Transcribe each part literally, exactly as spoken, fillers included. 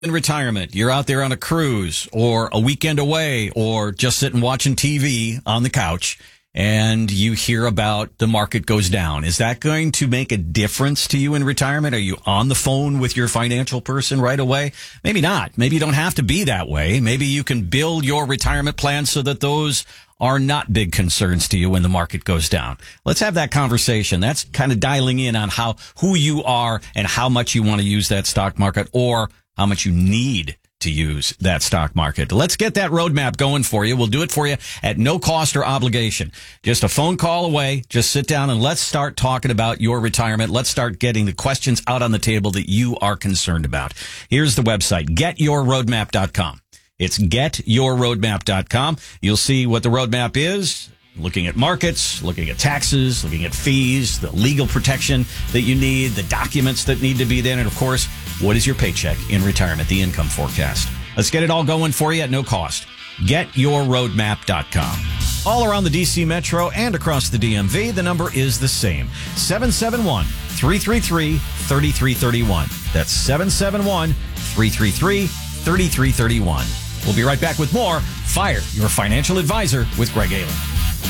In retirement, you're out there on a cruise or a weekend away or just sitting watching T V on the couch and you hear about the market goes down. Is that going to make a difference to you in retirement? Are you on the phone with your financial person right away? Maybe not. Maybe you don't have to be that way. Maybe you can build your retirement plan so that those are not big concerns to you when the market goes down. Let's have that conversation. That's kind of dialing in on how, who you are and how much you want to use that stock market or how much you need to use that stock market. Let's get that roadmap going for you. We'll do it for you at no cost or obligation. Just a phone call away. Just sit down and let's start talking about your retirement. Let's start getting the questions out on the table that you are concerned about. Here's the website, get your roadmap dot com. It's get your roadmap dot com. You'll see what the roadmap is. Looking at markets, looking at taxes, looking at fees, the legal protection that you need, the documents that need to be there, and of course, what is your paycheck in retirement, the income forecast. Let's get it all going for you at no cost. get your roadmap dot com. All around the D C Metro and across the D M V, the number is the same. seven seven one, three three three, three three three one. That's seven seven one, three three three, three three three one. We'll be right back with more Fire Your Financial Advisor with Greg Ayler.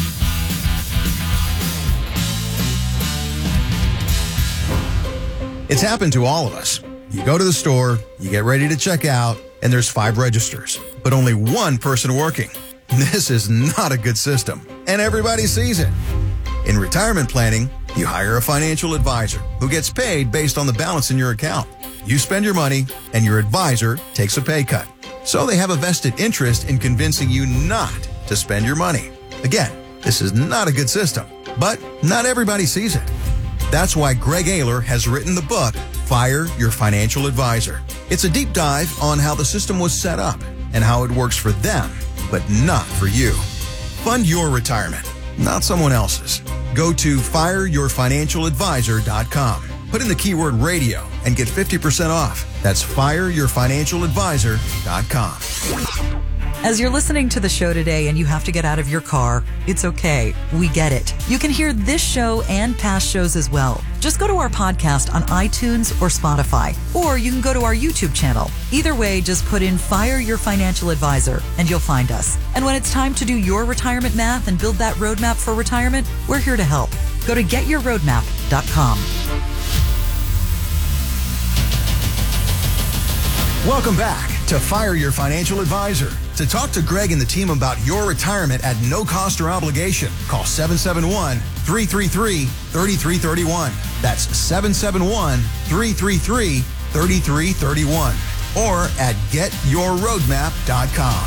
It's happened to all of us. You go to the store, you get ready to check out, and there's five registers, but only one person working. This is not a good system, and everybody sees it. In retirement planning, you hire a financial advisor who gets paid based on the balance in your account. You spend your money, and your advisor takes a pay cut. So they have a vested interest in convincing you not to spend your money. Again, this is not a good system, but not everybody sees it. That's why Greg Ayler has written the book, Fire Your Financial Advisor. It's a deep dive on how the system was set up and how it works for them, but not for you. Fund your retirement, not someone else's. Go to fire your financial advisor dot com. Put in the keyword radio and get fifty percent off. That's fire your financial advisor dot com. As you're listening to the show today and you have to get out of your car, it's okay. We get it. You can hear this show and past shows as well. Just go to our podcast on iTunes or Spotify, or you can go to our YouTube channel. Either way, just put in Fire Your Financial Advisor and you'll find us. And when it's time to do your retirement math and build that roadmap for retirement, we're here to help. Go to get your roadmap dot com. Welcome back to Fire Your Financial Advisor. To talk to Greg and the team about your retirement at no cost or obligation, call seven seven one, three three three, three three three one. That's seven seven one, three three three, three three three one. Or at get your roadmap dot com.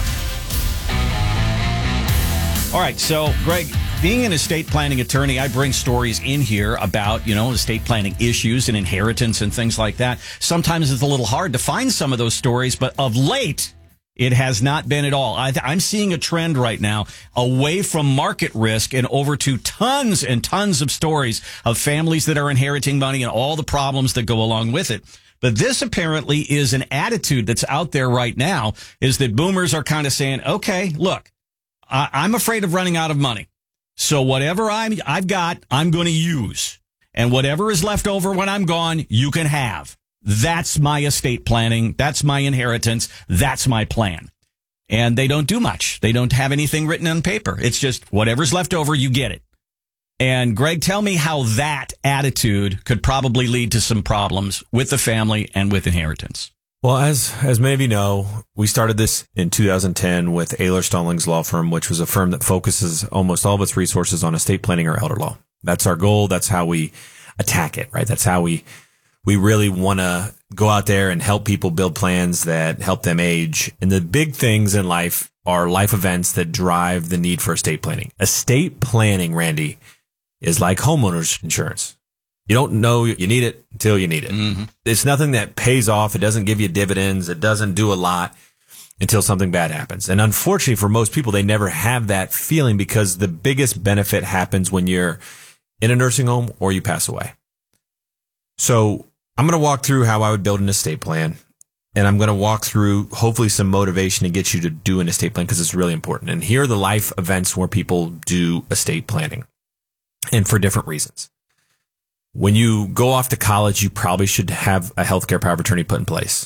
All right, so, Greg, being an estate planning attorney, I bring stories in here about, you know, estate planning issues and inheritance and things like that. Sometimes it's a little hard to find some of those stories, but of late, it has not been at all. I, I'm seeing a trend right now away from market risk and over to tons and tons of stories of families that are inheriting money and all the problems that go along with it. But this apparently is an attitude that's out there right now, is that boomers are kind of saying, okay, look, I, I'm afraid of running out of money. So whatever I'm, I've got, I'm going to use. And whatever is left over when I'm gone, you can have. That's my estate planning. That's my inheritance. That's my plan. And they don't do much. They don't have anything written on paper. It's just whatever's left over, you get it. And Greg, tell me how that attitude could probably lead to some problems with the family and with inheritance. Well, as as many of you know, we started this in two thousand ten with Ayler Stallings Law Firm, which was a firm that focuses almost all of its resources on estate planning or elder law. That's our goal. That's how we attack it, right? That's how we we really want to go out there and help people build plans that help them age. And the big things in life are life events that drive the need for estate planning. Estate planning, Randy, is like homeowners insurance. You don't know you need it until you need it. Mm-hmm. It's nothing that pays off. It doesn't give you dividends. It doesn't do a lot until something bad happens. And unfortunately for most people, they never have that feeling because the biggest benefit happens when you're in a nursing home or you pass away. So I'm going to walk through how I would build an estate plan. And I'm going to walk through hopefully some motivation to get you to do an estate plan because it's really important. And here are the life events where people do estate planning and for different reasons. When you go off to college, you probably should have a healthcare power of attorney put in place.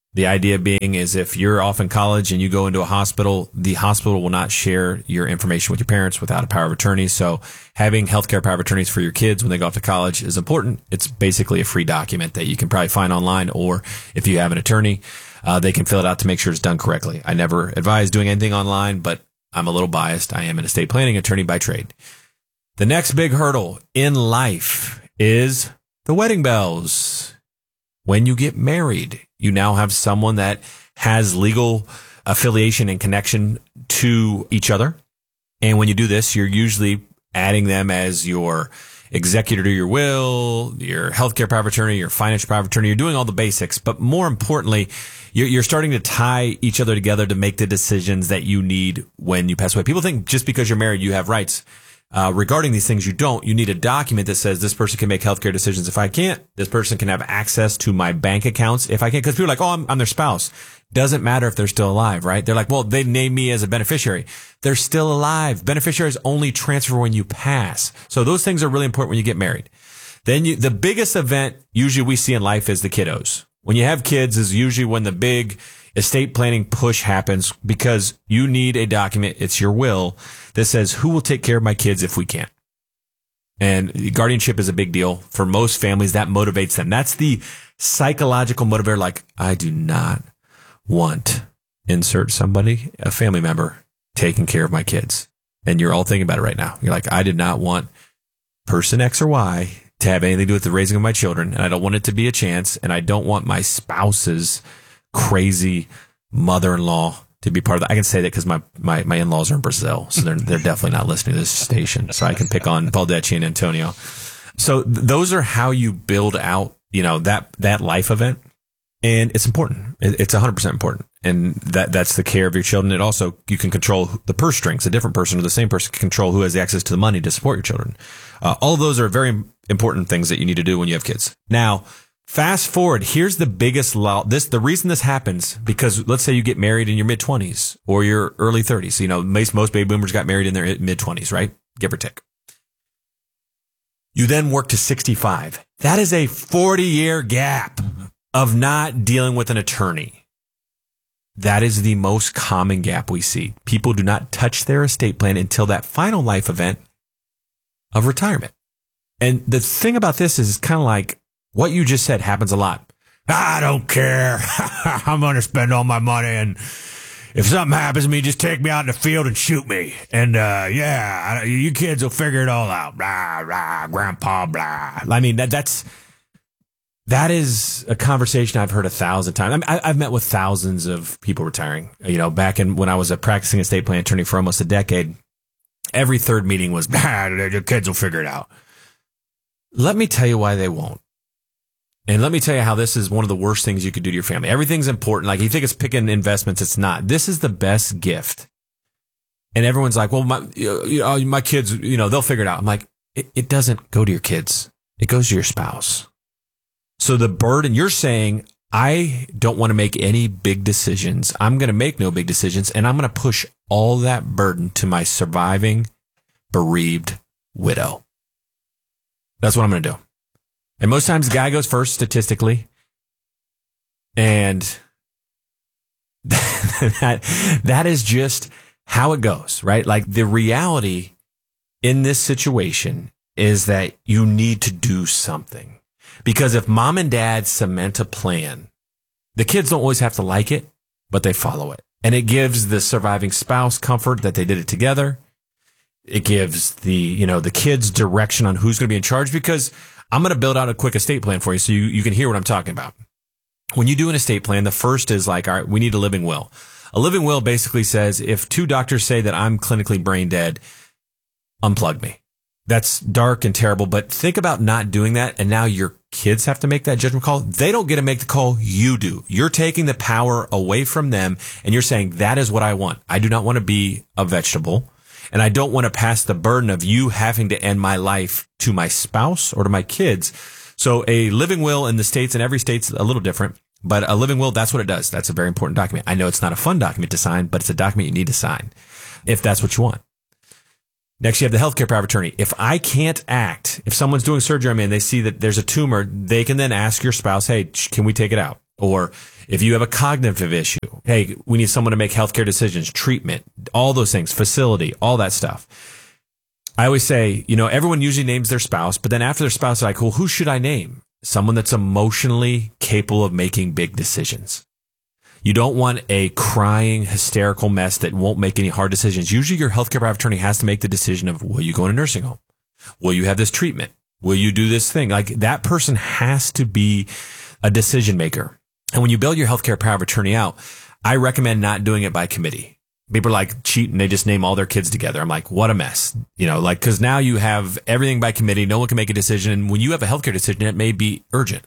The idea being is if you're off in college and you go into a hospital, the hospital will not share your information with your parents without a power of attorney. So having healthcare power of attorneys for your kids when they go off to college is important. It's basically a free document that you can probably find online, or if you have an attorney, uh, they can fill it out to make sure it's done correctly. I never advise doing anything online, but I'm a little biased. I am an estate planning attorney by trade. The next big hurdle in life is the wedding bells. When you get married, you now have someone that has legal affiliation and connection to each other. And when you do this, you're usually adding them as your executor to your will, your healthcare power of attorney, your financial power of attorney. You're doing all the basics. But more importantly, you're, you're starting to tie each other together to make the decisions that you need when you pass away. People think just because you're married, you have rights. Uh, regarding these things, you don't. You need a document that says this person can make healthcare decisions if I can't. This person can have access to my bank accounts if I can't. Because people are like, oh, I'm, I'm their spouse. Doesn't matter if they're still alive, right? They're like, well, they named me as a beneficiary. They're still alive. Beneficiaries only transfer when you pass. So those things are really important when you get married. Then you, the biggest event usually we see in life is the kiddos. When you have kids is usually when the big estate planning push happens, because you need a document. It's your will that says who will take care of my kids if we can't. And guardianship is a big deal for most families. That motivates them. That's the psychological motivator. Like, I do not want insert somebody, a family member, taking care of my kids. And you're all thinking about it right now. You're like, I did not want person X or Y to have anything to do with the raising of my children. And I don't want it to be a chance. And I don't want my spouse's crazy mother-in-law to be part of that. I can say that because my, my, my in-laws are in Brazil. So they're, they're definitely not listening to this station. So I can pick on Paul Decci and Antonio. So th- those are how you build out, you know, that, that life event. And it's important. It, it's one hundred percent important. And that, that's the care of your children. It also, you can control the purse strings. A different person or the same person can control who has the access to the money to support your children. Uh, all of those are very important things that you need to do when you have kids. Now, fast forward, here's the biggest law. This, the reason this happens, because let's say you get married in your mid twenties or your early thirties. You know, most, most baby boomers got married in their mid twenties, right? Give or take. You then work to sixty-five. That is a forty year gap of not dealing with an attorney. That is the most common gap we see. People do not touch their estate plan until that final life event of retirement. And the thing about this is it's kind of like what you just said happens a lot. I don't care. I'm going to spend all my money, and if something happens to me, just take me out in the field and shoot me. And, uh, yeah, you kids will figure it all out. Blah, blah, grandpa, blah. I mean, that, that's, that is a conversation I've heard a thousand times. I mean, I, I've met with thousands of people retiring. You know, back in when I was a practicing estate plan attorney for almost a decade, every third meeting was, ah, the kids will figure it out. Let me tell you why they won't. And let me tell you how this is one of the worst things you could do to your family. Everything's important. Like, you think it's picking investments. It's not. This is the best gift. And everyone's like, well, my, you know, my kids, you know, they'll figure it out. I'm like, it, it doesn't go to your kids. It goes to your spouse. So the burden, you're saying, I don't want to make any big decisions. I'm going to make no big decisions. And I'm going to push all that burden to my surviving, bereaved widow. That's what I'm going to do. And most times the guy goes first statistically. And that, that is just how it goes, right? Like, the reality in this situation is that you need to do something. Because if mom and dad cement a plan, the kids don't always have to like it, but they follow it. And it gives the surviving spouse comfort that they did it together. It gives the, you know, the kids direction on who's going to be in charge, because I'm going to build out a quick estate plan for you so you, you can hear what I'm talking about. When you do an estate plan, the first is like, all right, we need a living will. A living will basically says if two doctors say that I'm clinically brain dead, unplug me. That's dark and terrible, but think about not doing that. And now your kids have to make that judgment call. They don't get to make the call. You do. You're taking the power away from them. And you're saying, that is what I want. I do not want to be a vegetable. And I don't want to pass the burden of you having to end my life to my spouse or to my kids. So a living will in the States, and every state's a little different, but a living will, that's what it does. That's a very important document. I know it's not a fun document to sign, but it's a document you need to sign if that's what you want. Next, you have the healthcare power of attorney. If I can't act, if someone's doing surgery on me and they see that there's a tumor, they can then ask your spouse, hey, can we take it out? Or if you have a cognitive issue, hey, we need someone to make healthcare decisions, treatment, all those things, facility, all that stuff. I always say, you know, everyone usually names their spouse, but then after their spouse, they're like, well, who should I name? Someone that's emotionally capable of making big decisions. You don't want a crying, hysterical mess that won't make any hard decisions. Usually your healthcare power of attorney has to make the decision of, will you go in a nursing home? Will you have this treatment? Will you do this thing? Like, that person has to be a decision maker. And when you build your healthcare power of attorney out, I recommend not doing it by committee. People are like cheating. They just name all their kids together. I'm like, what a mess. You know, like, cause now you have everything by committee. No one can make a decision. And when you have a healthcare decision, it may be urgent.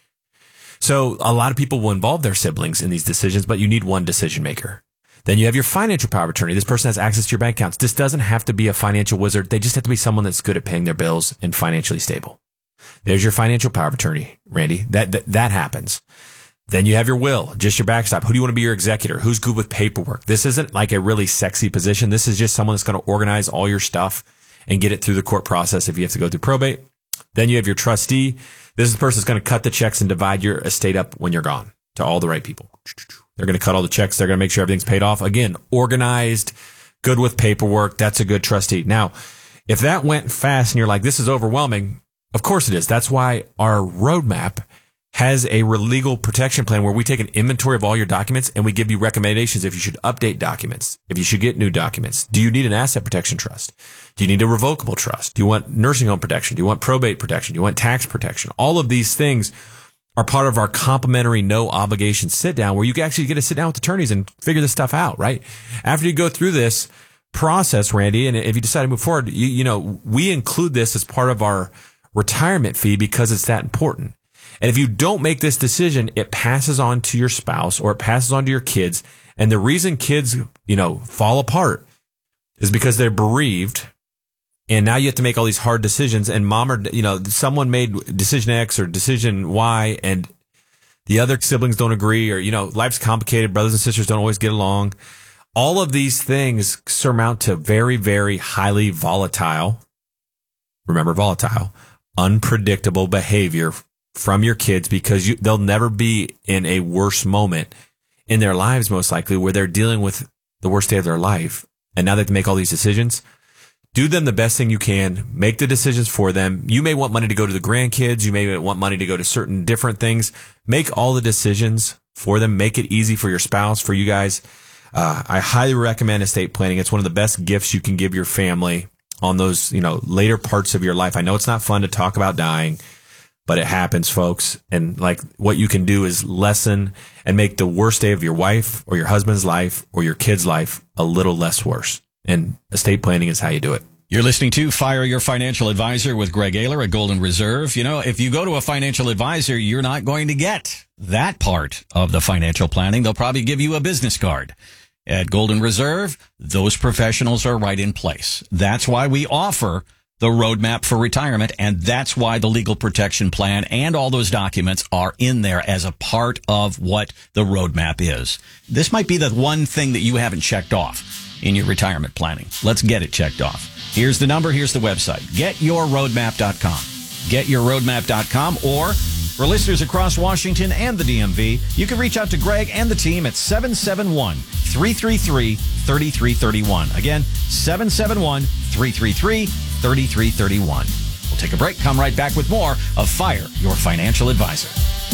So a lot of people will involve their siblings in these decisions, but you need one decision maker. Then you have your financial power of attorney. This person has access to your bank accounts. This doesn't have to be a financial wizard. They just have to be someone that's good at paying their bills and financially stable. There's your financial power of attorney, Randy. That, that, that happens. Then you have your will, just your backstop. Who do you want to be your executor? Who's good with paperwork? This isn't like a really sexy position. This is just someone that's going to organize all your stuff and get it through the court process if you have to go through probate. Then you have your trustee. This is the person that's going to cut the checks and divide your estate up when you're gone to all the right people. They're going to cut all the checks. They're going to make sure everything's paid off. Again, organized, good with paperwork. That's a good trustee. Now, if that went fast and you're like, this is overwhelming, of course it is. That's why our roadmap has a legal protection plan where we take an inventory of all your documents and we give you recommendations if you should update documents, if you should get new documents. Do you need an asset protection trust? Do you need a revocable trust? Do you want nursing home protection? Do you want probate protection? Do you want tax protection? All of these things are part of our complimentary no obligation sit down where you actually get to sit down with attorneys and figure this stuff out, right? After you go through this process, Randy, and if you decide to move forward, you, you know, we include this as part of our retirement fee because it's that important. And if you don't make this decision, it passes on to your spouse or it passes on to your kids. And the reason kids, you know, fall apart is because they're bereaved. And now you have to make all these hard decisions. And mom or, you know, someone made decision X or decision Y and the other siblings don't agree, or, you know, life's complicated. Brothers and sisters don't always get along. All of these things surmount to very, very highly volatile. Remember, volatile, unpredictable behavior from your kids, because you, they'll never be in a worse moment in their lives, most likely, where they're dealing with the worst day of their life. And now they have to make all these decisions. Do them the best thing you can. Make the decisions for them. You may want money to go to the grandkids. You may want money to go to certain different things. Make all the decisions for them. Make it easy for your spouse, for you guys. Uh, I highly recommend estate planning. It's one of the best gifts you can give your family on those, you know, later parts of your life. I know it's not fun to talk about dying, but it happens, folks. And like, what you can do is lessen and make the worst day of your wife or your husband's life or your kid's life a little less worse. And estate planning is how you do it. You're listening to Fire Your Financial Advisor with Greg Ayler at Golden Reserve. You know, if you go to a financial advisor, you're not going to get that part of the financial planning. They'll probably give you a business card. At Golden Reserve, those professionals are right in place. That's why we offer the roadmap for retirement, and that's why the legal protection plan and all those documents are in there as a part of what the roadmap is. This might be the one thing that you haven't checked off in your retirement planning. Let's get it checked off. Here's the number. Here's the website. get your roadmap dot com. get your roadmap dot com, or for listeners across Washington and the D M V, you can reach out to Greg and the team at seven seven one, three three three, three three three one. Again, seven seven one, three three three, three three three one. We'll take a break, come right back with more of Fire Your Financial Advisor.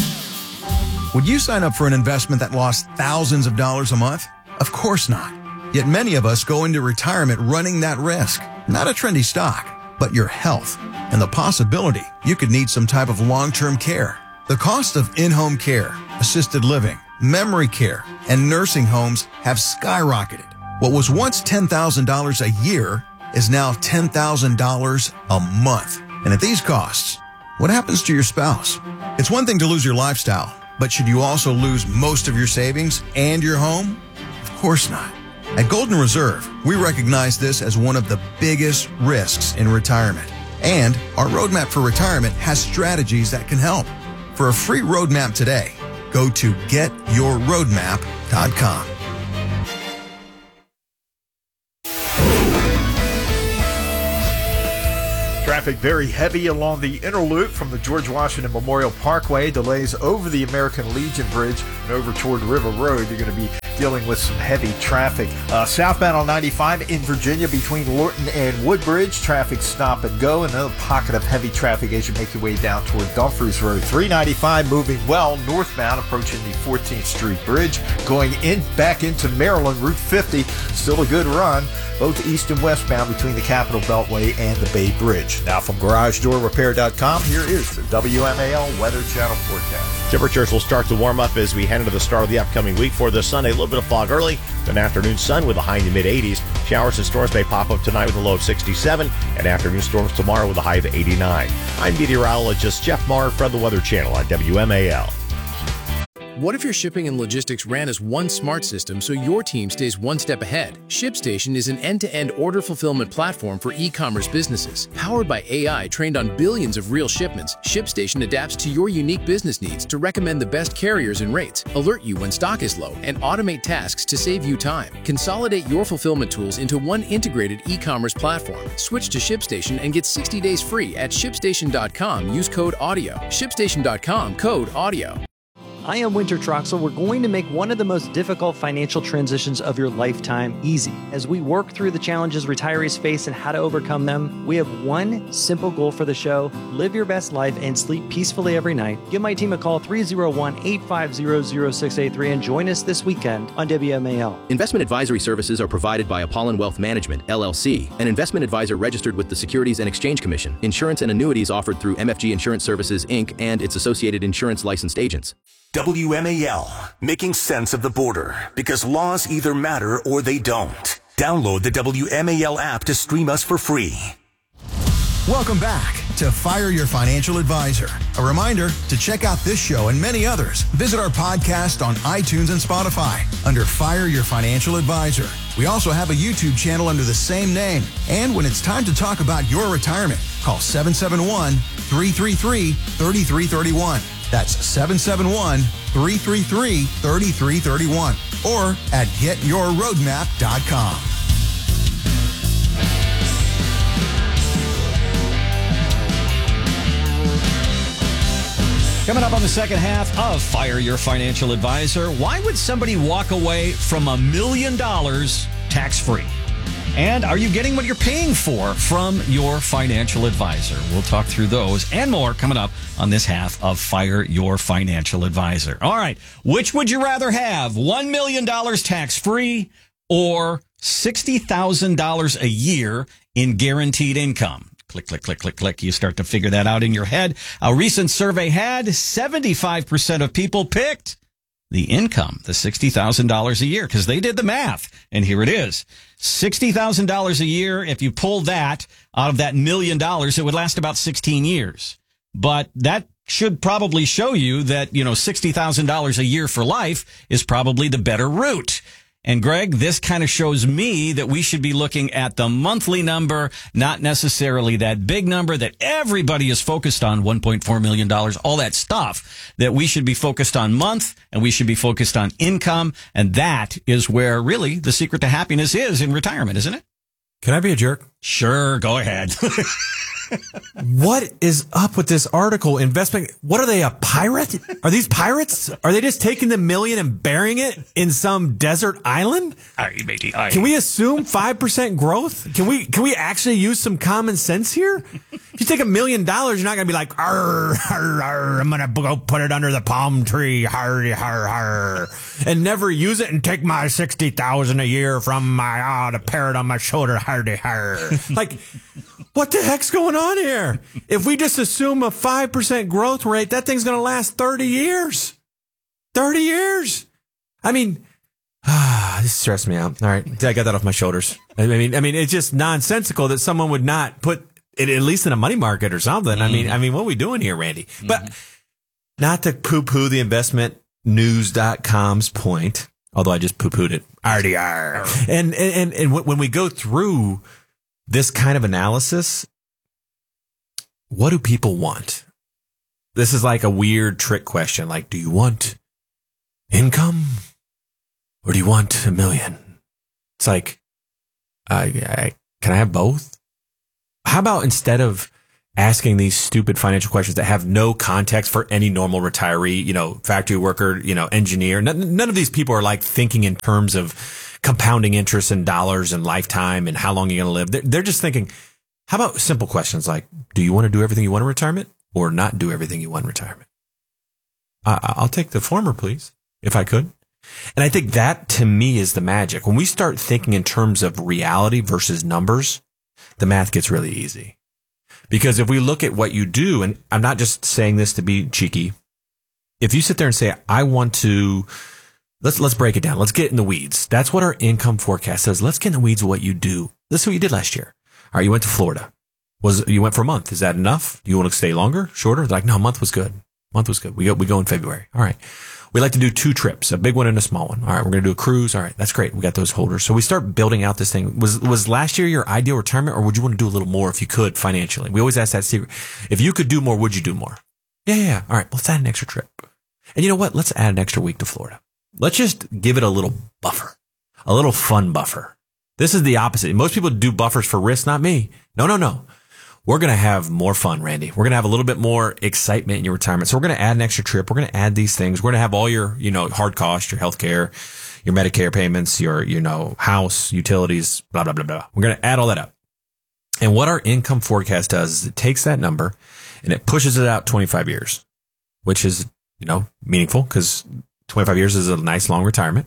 Would you sign up for an investment that lost thousands of dollars a month? Of course not. Yet many of us go into retirement running that risk. Not a trendy stock, but your health and the possibility you could need some type of long-term care. The cost of in-home care, assisted living, memory care, and nursing homes have skyrocketed. What was once ten thousand dollars a year is now ten thousand dollars a month. And at these costs, what happens to your spouse? It's one thing to lose your lifestyle, but should you also lose most of your savings and your home? Of course not. At Golden Reserve, we recognize this as one of the biggest risks in retirement. And our roadmap for retirement has strategies that can help. For a free roadmap today, go to get your roadmap dot com. Traffic very heavy along the inner loop from the George Washington Memorial Parkway. Delays over the American Legion Bridge and over toward River Road. You're going to be dealing with some heavy traffic. Uh, southbound on ninety-five in Virginia between Lorton and Woodbridge. Traffic stop and go. Another pocket of heavy traffic as you make your way down toward Dumfries Road. three ninety-five moving well northbound, approaching the fourteenth Street Bridge. Going in back into Maryland, Route fifty. Still a good run, both east and westbound between the Capitol Beltway and the Bay Bridge. Now from Garage Door Repair dot com, here is the W M A L Weather Channel forecast. Temperatures will start to warm up as we head into the start of the upcoming week. For this Sunday, a little bit of fog early, then afternoon sun with a high in the mid eighties. Showers and storms may pop up tonight with a low of sixty-seven, and afternoon storms tomorrow with a high of eighty-nine. I'm meteorologist Jeff Maher from the Weather Channel on W M A L. What if your shipping and logistics ran as one smart system so your team stays one step ahead? ShipStation is an end-to-end order fulfillment platform for e-commerce businesses. Powered by A I trained on billions of real shipments, ShipStation adapts to your unique business needs to recommend the best carriers and rates, alert you when stock is low, and automate tasks to save you time. Consolidate your fulfillment tools into one integrated e-commerce platform. Switch to ShipStation and get sixty days free at ShipStation dot com. Use code AUDIO. ShipStation dot com, code AUDIO. I am Winter Troxel. We're going to make one of the most difficult financial transitions of your lifetime easy. As we work through the challenges retirees face and how to overcome them, we have one simple goal for the show: live your best life and sleep peacefully every night. Give my team a call, three oh one, eight five zero, zero six eight three, and join us this weekend on W M A L. Investment advisory services are provided by Apollon Wealth Management, L L C, an investment advisor registered with the Securities and Exchange Commission. Insurance and annuities offered through M F G Insurance Services, Incorporated, and its associated insurance licensed agents. W M A L, making sense of the border, because laws either matter or they don't. Download the W M A L app to stream us for free. Welcome back to Fire Your Financial Advisor. A reminder to check out this show and many others. Visit our podcast on iTunes and Spotify under Fire Your Financial Advisor. We also have a YouTube channel under the same name. And when it's time to talk about your retirement, call seven seven one, three three three, three three three one. That's seven seven one, three three three, three three three one or at get your roadmap dot com. Coming up on the second half of Fire Your Financial Advisor, why would somebody walk away from a million dollars tax-free? And are you getting what you're paying for from your financial advisor? We'll talk through those and more coming up on this half of Fire Your Financial Advisor. All right. Which would you rather have? one million dollars tax-free or sixty thousand dollars a year in guaranteed income? Click, click, click, click, click. You start to figure that out in your head. A recent survey had seventy-five percent of people picked the income, the sixty thousand dollars a year, because they did the math. And here it is. sixty thousand dollars a year. If you pull that out of that million dollars, it would last about sixteen years. But that should probably show you that, you know, sixty thousand dollars a year for life is probably the better route. And Greg, this kind of shows me that we should be looking at the monthly number, not necessarily that big number that everybody is focused on, one point four million dollars, all that stuff, that we should be focused on month and we should be focused on income. And that is where really the secret to happiness is in retirement, isn't it? Can I be a jerk? Sure, go ahead. What is up with this article? Investment. What are they, a pirate? Are these pirates? Are they just taking the million and burying it in some desert island? Aye, matey, aye. Can we assume five percent growth? Can we, can we actually use some common sense here? If you take a million dollars, you're not going to be like, arr, arr, arr, I'm going to go put it under the palm tree, hardy, har, har, and never use it and take my sixty thousand a year from my, ah, oh, the parrot on my shoulder, hardy, har. Like, what the heck's going on here? If we just assume a five percent growth rate, that thing's going to last thirty years. thirty years. I mean, ah, this stressed me out. All right. I got that off my shoulders. I mean, I mean, it's just nonsensical that someone would not put it at least in a money market or something. Mm. I mean, I mean, what are we doing here, Randy? Mm. But not to poo-poo the investment news dot com's point, although I just poo-pooed it. R D R. And, and, and when we go through this kind of analysis, what do people want? This is like a weird trick question. Like, do you want income or do you want a million? It's like, I, I, can I have both? How about instead of asking these stupid financial questions that have no context for any normal retiree, you know, factory worker, you know, engineer. None, none of these people are like thinking in terms of compounding interest in dollars and lifetime and how long you're going to live. They're, they're just thinking, how about simple questions like, do you want to do everything you want in retirement or not do everything you want in retirement? I, I'll take the former, please, if I could. And I think that to me is the magic. When we start thinking in terms of reality versus numbers, the math gets really easy. Because if we look at what you do, and I'm not just saying this to be cheeky, if you sit there and say, I want to, let's, let's break it down. Let's get in the weeds. That's what our income forecast says. Let's get in the weeds of what you do. Let's see what you did last year. All right. You went to Florida. Was, you went for a month. Is that enough? Do you want to stay longer, shorter? They're like, no, a month was good. Month was good. We go, we go in February. All right. We like to do two trips, a big one and a small one. All right. We're going to do a cruise. All right. That's great. We got those holders. So we start building out this thing. Was, was last year your ideal retirement, or would you want to do a little more if you could financially? We always ask that secret. If you could do more, would you do more? Yeah. Yeah. yeah. All right. Let's add an extra trip. And you know what? Let's add an extra week to Florida. Let's just give it a little buffer, a little fun buffer. This is the opposite. Most people do buffers for risk, not me. No, no, no. We're going to have more fun, Randy. We're going to have a little bit more excitement in your retirement. So we're going to add an extra trip. We're going to add these things. We're going to have all your, you know, hard costs, your health care, your Medicare payments, your, you know, house, utilities, blah, blah, blah, blah. We're going to add all that up. And what our income forecast does is it takes that number and it pushes it out twenty-five years, which is, you know, meaningful because twenty-five years is a nice long retirement.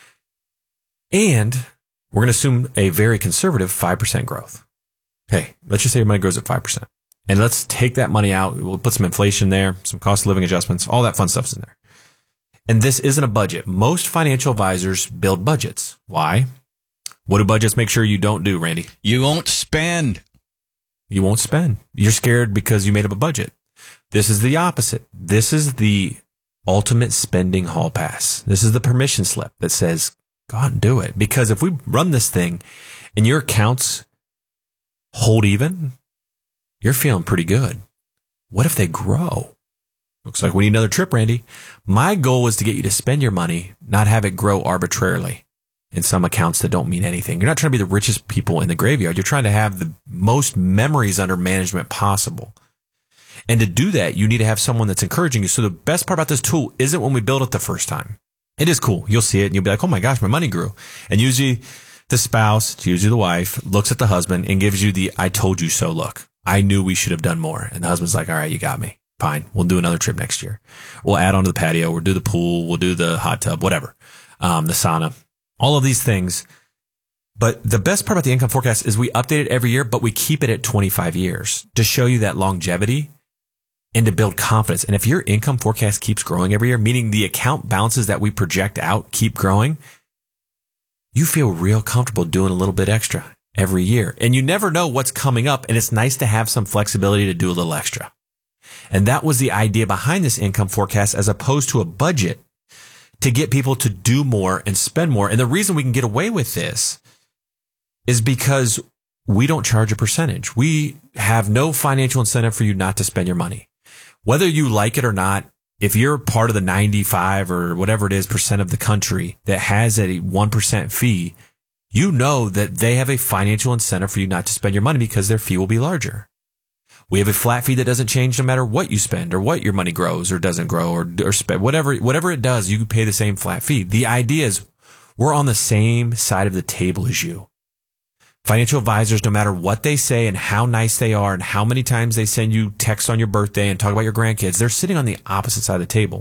And we're going to assume a very conservative five percent growth. Okay, let's just say your money grows at five percent. And let's take that money out. We'll put some inflation there, some cost of living adjustments, all that fun stuff's in there. And this isn't a budget. Most financial advisors build budgets. Why? What do budgets make sure you don't do, Randy? You won't spend. You won't spend. You're scared because you made up a budget. This is the opposite. This is the ultimate spending hall pass. This is the permission slip that says, go out and do it. Because if we run this thing and your accounts hold even, you're feeling pretty good. What if they grow? Looks like we need another trip, Randy. My goal is to get you to spend your money, not have it grow arbitrarily in some accounts that don't mean anything. You're not trying to be the richest people in the graveyard. You're trying to have the most memories under management possible. And to do that, you need to have someone that's encouraging you. So the best part about this tool isn't when we build it the first time. It is cool. You'll see it and you'll be like, oh my gosh, my money grew. And usually the spouse, it's usually the wife, looks at the husband and gives you the I told you so look. I knew we should have done more. And the husband's like, all right, you got me. Fine. We'll do another trip next year. We'll add on to the patio. We'll do the pool. We'll do the hot tub, whatever. Um, the sauna, all of these things. But the best part about the income forecast is we update it every year, but we keep it at twenty-five years to show you that longevity and to build confidence. And if your income forecast keeps growing every year, meaning the account balances that we project out keep growing, you feel real comfortable doing a little bit extra every year. And you never know what's coming up. And it's nice to have some flexibility to do a little extra. And that was the idea behind this income forecast as opposed to a budget to get people to do more and spend more. And the reason we can get away with this is because we don't charge a percentage. We have no financial incentive for you not to spend your money. Whether you like it or not, if you're part of the ninety-five or whatever it is percent of the country that has a one percent fee, you know that they have a financial incentive for you not to spend your money because their fee will be larger. We have a flat fee that doesn't change no matter what you spend or what your money grows or doesn't grow or, or spend. Whatever, whatever it does, you pay the same flat fee. The idea is we're on the same side of the table as you. Financial advisors, no matter what they say and how nice they are and how many times they send you texts on your birthday and talk about your grandkids, they're sitting on the opposite side of the table.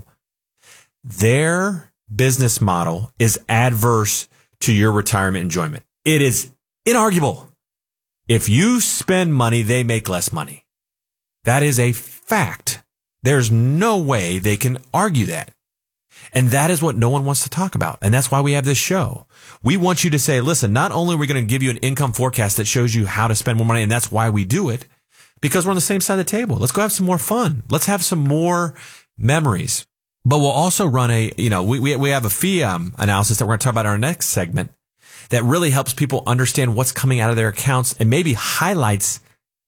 Their business model is adverse to your retirement enjoyment. It is inarguable. If you spend money, they make less money. That is a fact. There's no way they can argue that. And that is what no one wants to talk about. And that's why we have this show. We want you to say, listen, not only are we going to give you an income forecast that shows you how to spend more money, and that's why we do it, because we're on the same side of the table. Let's go have some more fun. Let's have some more memories. But we'll also run a, you know, we we, we have a fee um, analysis that we're going to talk about in our next segment that really helps people understand what's coming out of their accounts and maybe highlights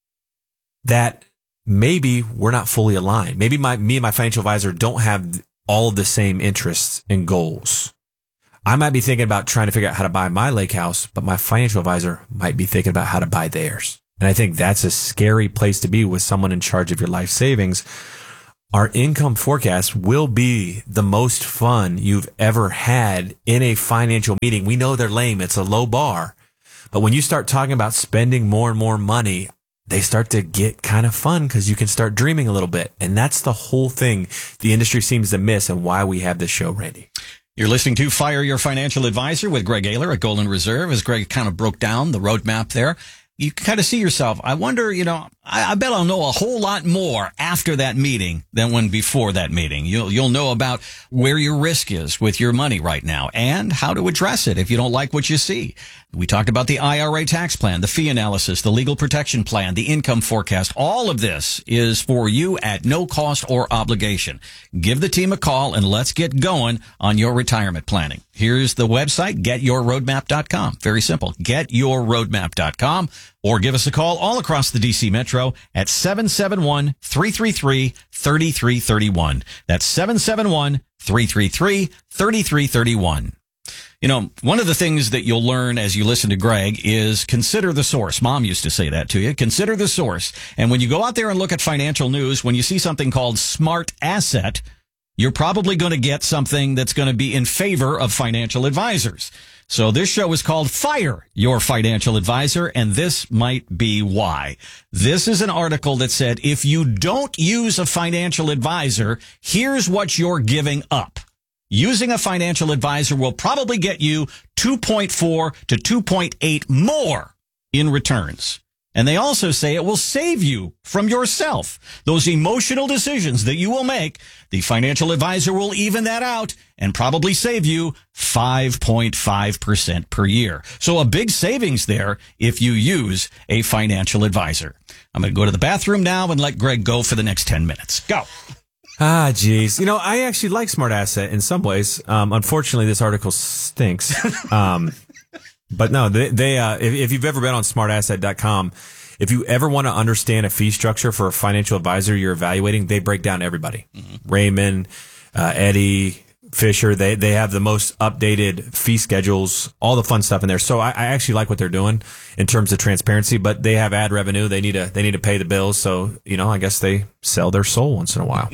that maybe we're not fully aligned. Maybe my me and my financial advisor don't have all of the same interests and goals. I might be thinking about trying to figure out how to buy my lake house, but my financial advisor might be thinking about how to buy theirs. And I think that's a scary place to be with someone in charge of your life savings. Our income forecast will be the most fun you've ever had in a financial meeting. We know they're lame. It's a low bar. But when you start talking about spending more and more money, they start to get kind of fun because you can start dreaming a little bit. And that's the whole thing the industry seems to miss and why we have this show, Randy. You're listening to Fire Your Financial Advisor with Greg Ayler at Golden Reserve. As Greg kind of broke down the roadmap there, you can kind of see yourself. I wonder, you know, I, I bet I'll know a whole lot more after that meeting than when before that meeting. You'll, you'll know about where your risk is with your money right now and how to address it if you don't like what you see. We talked about the I R A tax plan, the fee analysis, the legal protection plan, the income forecast. All of this is for you at no cost or obligation. Give the team a call and let's get going on your retirement planning. Here's the website, get your roadmap dot com. Very simple, get your roadmap dot com. Or give us a call all across the D C Metro at seven seven one, three three three, three three three one. That's seven seven one, three three three, three three three one. You know, one of the things that you'll learn as you listen to Greg is consider the source. Mom used to say that to you. Consider the source. And when you go out there and look at financial news, when you see something called Smart Asset, you're probably going to get something that's going to be in favor of financial advisors. So this show is called Fire Your Financial Advisor, and this might be why. This is an article that said, if you don't use a financial advisor, here's what you're giving up. Using a financial advisor will probably get you two point four to two point eight more in returns. And they also say it will save you from yourself. Those emotional decisions that you will make, the financial advisor will even that out and probably save you five point five percent per year. So a big savings there if you use a financial advisor. I'm going to go to the bathroom now and let Greg go for the next ten minutes. Go. Ah, geez. You know, I actually like Smart Asset in some ways. Um, unfortunately, this article stinks. Um, but no, they, they uh, if, if you've ever been on smart asset dot com, if you ever want to understand a fee structure for a financial advisor you're evaluating, they break down everybody. Mm-hmm. Raymond, uh, Eddie, Fisher, they, they have the most updated fee schedules, all the fun stuff in there. So I, I actually like what they're doing in terms of transparency, but they have ad revenue. They need to, they need to pay the bills. So, you know, I guess they sell their soul once in a while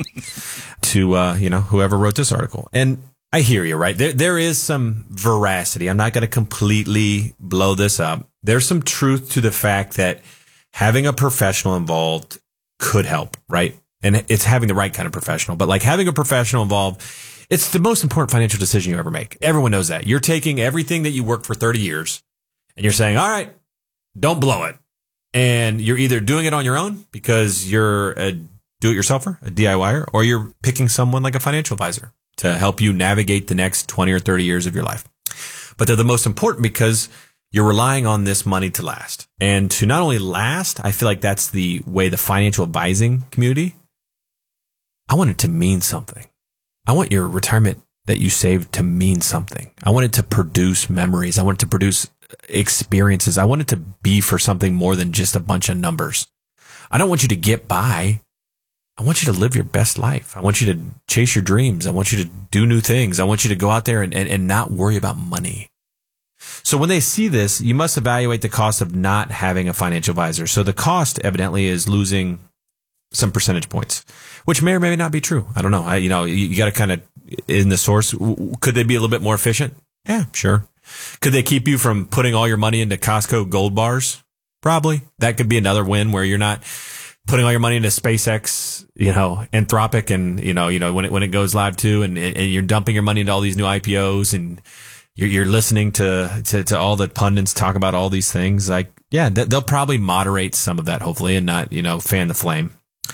to, uh, you know, whoever wrote this article. And I hear you, right? There, there is some veracity. I'm not going to completely blow this up. There's some truth to the fact that having a professional involved could help, right? And it's having the right kind of professional, but like having a professional involved, it's the most important financial decision you ever make. Everyone knows that. You're taking everything that you worked for thirty years and you're saying, all right, don't blow it. And you're either doing it on your own because you're a do-it-yourselfer, a DIYer, or you're picking someone like a financial advisor to help you navigate the next twenty or thirty years of your life. But they're the most important because you're relying on this money to last. And to not only last, I feel like that's the way the financial advising community, I want it to mean something. I want your retirement that you saved to mean something. I want it to produce memories. I want it to produce experiences. I want it to be for something more than just a bunch of numbers. I don't want you to get by. I want you to live your best life. I want you to chase your dreams. I want you to do new things. I want you to go out there and, and, and not worry about money. So when they see this, you must evaluate the cost of not having a financial advisor. So the cost evidently is losing some percentage points, which may or may not be true. I don't know. I, you know, you, you got to kind of, in the source, could they be a little bit more efficient? Yeah, sure. Could they keep you from putting all your money into Costco gold bars? Probably. That could be another win where you're not putting all your money into SpaceX, you know, Anthropic, and, you know, you know, when it, when it goes live too, and, and you're dumping your money into all these new I P Os, and you're, you're listening to, to, to all the pundits talk about all these things. Like, yeah, they'll probably moderate some of that, hopefully, and not, you know, fan the flame.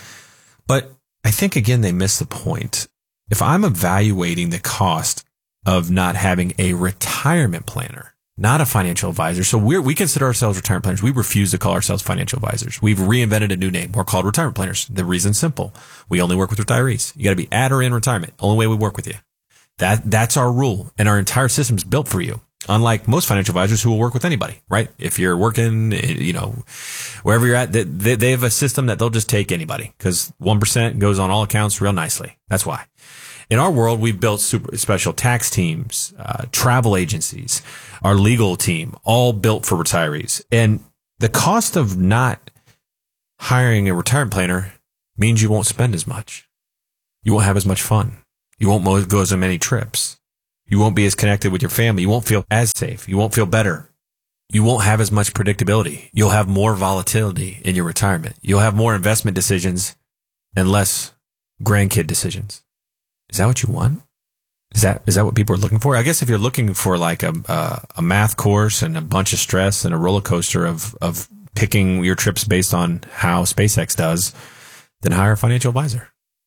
But I think, again, they miss the point. If I'm evaluating the cost of not having a retirement planner, not a financial advisor, so we we consider ourselves retirement planners. We refuse to call ourselves financial advisors. We've reinvented a new name. We're called retirement planners. The reason's simple. We only work with retirees. You got to be at or in retirement. Only way we work with you. That That's our rule, and our entire system is built for you. Unlike most financial advisors who will work with anybody, right? If you're working, you know, wherever you're at, they, they have a system that they'll just take anybody because one percent goes on all accounts real nicely. That's why. In our world, we've built super special tax teams, uh, travel agencies, our legal team, all built for retirees. And the cost of not hiring a retirement planner means you won't spend as much. You won't have as much fun. You won't go as many trips. You won't be as connected with your family. You won't feel as safe. You won't feel better. You won't have as much predictability. You'll have more volatility in your retirement. You'll have more investment decisions and less grandkid decisions. Is that what you want? Is that is that what people are looking for? I guess if you're looking for like a a, a math course and a bunch of stress and a roller coaster of of picking your trips based on how SpaceX does, then hire a financial advisor.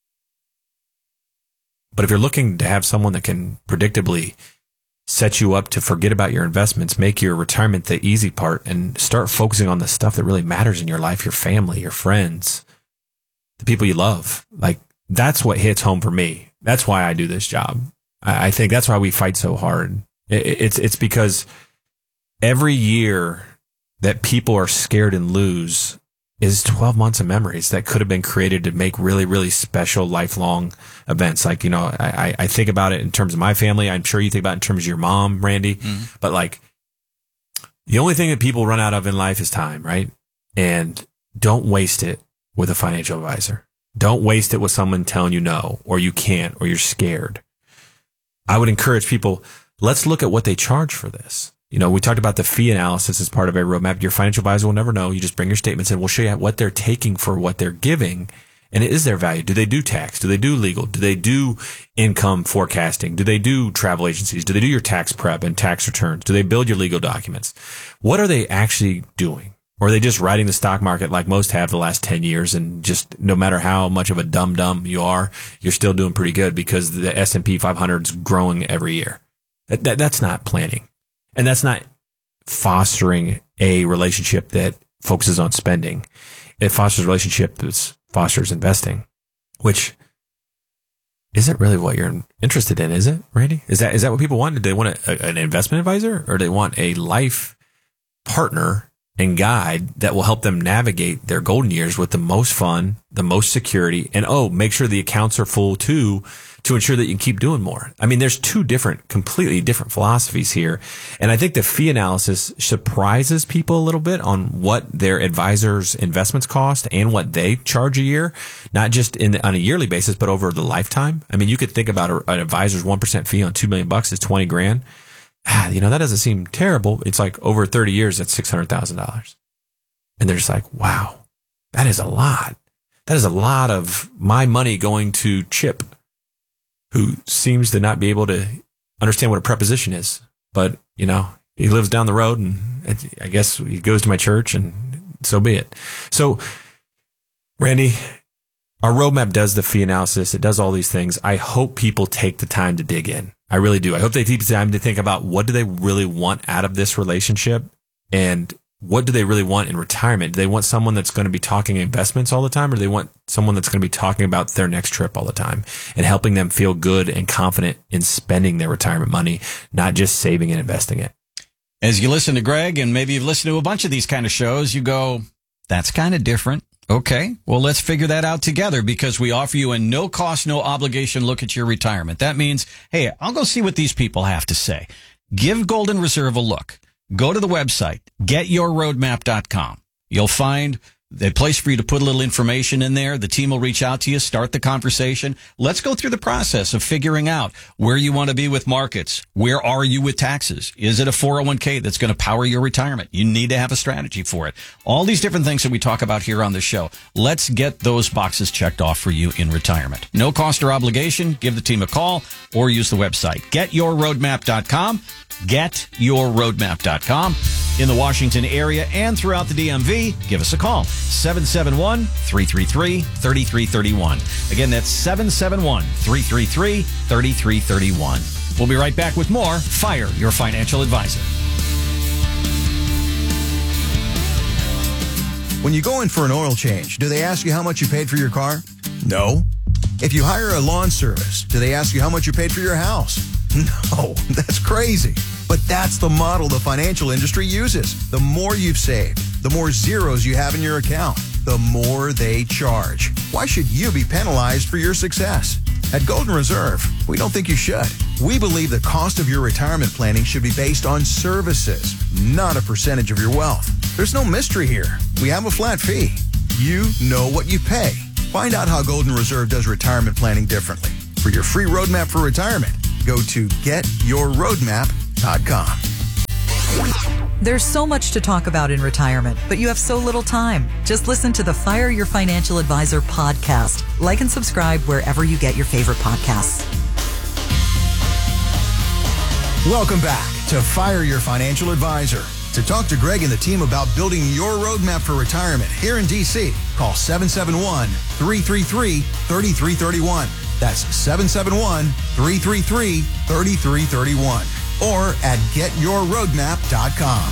But if you're looking to have someone that can predictably set you up to forget about your investments, make your retirement the easy part, and start focusing on the stuff that really matters in your life, your family, your friends, the people you love, like that's what hits home for me. That's why I do this job. I think that's why we fight so hard. It's it's because every year that people are scared and lose is twelve months of memories that could have been created to make really, really special lifelong events. Like, you know, I, I think about it in terms of my family. I'm sure you think about it in terms of your mom, Randy. Mm-hmm. But like, the only thing that people run out of in life is time, right? And don't waste it with a financial advisor. Don't waste it with someone telling you no, or you can't, or you're scared. I would encourage people, let's look at what they charge for this. You know, we talked about the fee analysis as part of a roadmap. Your financial advisor will never know. You just bring your statements and we'll show you what they're taking for what they're giving. And it is their value. Do they do tax? Do they do legal? Do they do income forecasting? Do they do travel agencies? Do they do your tax prep and tax returns? Do they build your legal documents? What are they actually doing? Or are they just riding the stock market like most have the last ten years and just no matter how much of a dum-dum you are, you're still doing pretty good because the S and P five hundred is growing every year? That, that, that's not planning. And that's not fostering a relationship that focuses on spending. It fosters a relationship that fosters investing, which isn't really what you're interested in, is it, Randy? Is that is that what people want? Do they want a, a, an investment advisor, or do they want a life partner and guide that will help them navigate their golden years with the most fun, the most security, and oh, make sure the accounts are full too, to ensure that you can keep doing more? I mean, there's two different, completely different philosophies here. And I think the fee analysis surprises people a little bit on what their advisors' investments cost and what they charge a year, not just in on a yearly basis, but over the lifetime. I mean, you could think about a, an advisor's one percent fee on two million bucks is twenty grand. Ah, you know, that doesn't seem terrible. It's like over thirty years, that's six hundred thousand dollars. And they're just like, wow, that is a lot. That is a lot of my money going to Chip, who seems to not be able to understand what a preposition is. But, you know, he lives down the road and I guess he goes to my church and so be it. So, Randy, our roadmap does the fee analysis. It does all these things. I hope people take the time to dig in. I really do. I hope they take the time to think about what do they really want out of this relationship and what do they really want in retirement? Do they want someone that's going to be talking investments all the time, or do they want someone that's going to be talking about their next trip all the time and helping them feel good and confident in spending their retirement money, not just saving and investing it? As you listen to Greg, and maybe you've listened to a bunch of these kind of shows, you go, that's kind of different. Okay, well, let's figure that out together, because we offer you a no cost, no obligation look at your retirement. That means, hey, I'll go see what these people have to say. Give Golden Reserve a look. Go to the website, get your roadmap dot com. You'll find a place for you to put a little information in there. The team will reach out to you, start the conversation. Let's go through the process of figuring out where you want to be with markets. Where are you with taxes? Is it a four oh one k that's going to power your retirement? You need to have a strategy for it. All these different things that we talk about here on the show. Let's get those boxes checked off for you in retirement. No cost or obligation. Give the team a call or use the website. get your roadmap dot com. get your roadmap dot com. In the Washington area and throughout the D M V, give us a call. seven seven one, three three three, three three three one. Again, that's seven seven one, three three three, three three three one. We'll be right back with more Fire Your Financial Advisor. When you go in for an oil change, do they ask you how much you paid for your car? No. If you hire a lawn service, do they ask you how much you paid for your house? No, that's crazy. But that's the model the financial industry uses. The more you've saved, the more zeros you have in your account, the more they charge. Why should you be penalized for your success? At Golden Reserve, we don't think you should. We believe the cost of your retirement planning should be based on services, not a percentage of your wealth. There's no mystery here. We have a flat fee. You know what you pay. Find out how Golden Reserve does retirement planning differently. For your free roadmap for retirement, go to get your roadmap dot com. There's so much to talk about in retirement, but you have so little time. Just listen to the Fire Your Financial Advisor podcast. Like and subscribe wherever you get your favorite podcasts. Welcome back to Fire Your Financial Advisor. To talk to Greg and the team about building your roadmap for retirement here in D C, call seven seven one, three three three, three three three one. That's seven seven one, three three three, three three three one. Or at get your roadmap dot com.